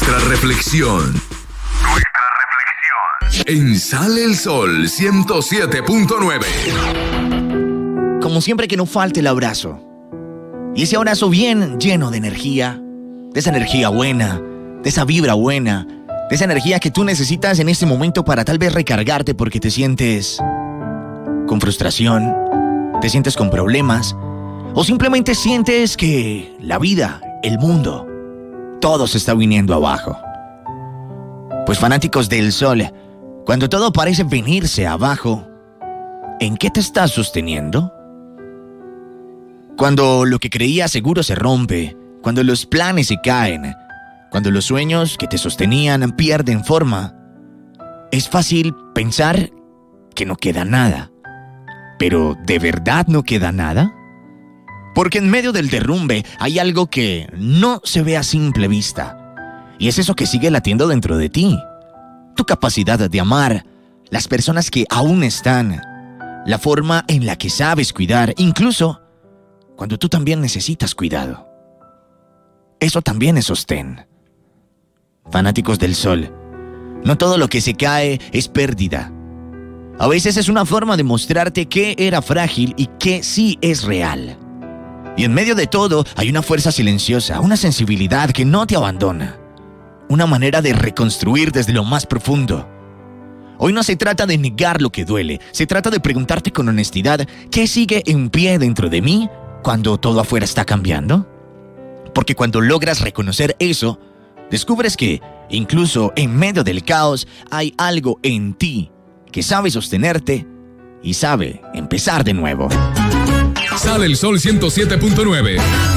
Nuestra reflexión. En Sale el Sol 107.9. Como siempre, que no falte el abrazo. Y ese abrazo bien lleno de energía, de esa energía buena, de esa vibra buena, de esa energía que tú necesitas en este momento para tal vez recargarte porque te sientes con frustración, te sientes con problemas, o simplemente sientes que la vida, el mundo, todo se está viniendo abajo. Pues fanáticos del sol, cuando todo parece venirse abajo, ¿en qué te estás sosteniendo? Cuando lo que creías seguro se rompe, cuando los planes se caen, cuando los sueños que te sostenían pierden forma, es fácil pensar que no queda nada. ¿Pero de verdad no queda nada? Porque en medio del derrumbe hay algo que no se ve a simple vista. Y es eso que sigue latiendo dentro de ti. Tu capacidad de amar, las personas que aún están, la forma en la que sabes cuidar, incluso cuando tú también necesitas cuidado. Eso también es sostén. Fanáticos del sol, no todo lo que se cae es pérdida. A veces es una forma de mostrarte qué era frágil y qué sí es real. Y en medio de todo hay una fuerza silenciosa, una sensibilidad que no te abandona. Una manera de reconstruir desde lo más profundo. Hoy no se trata de negar lo que duele, se trata de preguntarte con honestidad ¿qué sigue en pie dentro de mí cuando todo afuera está cambiando? Porque cuando logras reconocer eso, descubres que, incluso en medio del caos, hay algo en ti que sabe sostenerte y sabe empezar de nuevo. Sale el Sol 107.9.